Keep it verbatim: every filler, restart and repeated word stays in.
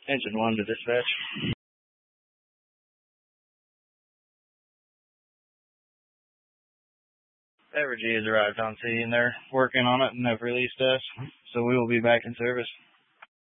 Engine one to dispatch. Evergy has arrived on scene and they're working on it and have released us, so we will be back in service.